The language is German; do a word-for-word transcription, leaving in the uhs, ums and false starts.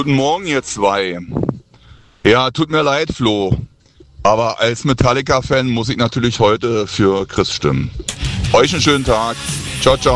Guten Morgen, ihr zwei. Ja, tut mir leid, Flo. Aber als Metallica-Fan muss ich natürlich heute für Chris stimmen. Euch einen schönen Tag. Ciao, ciao.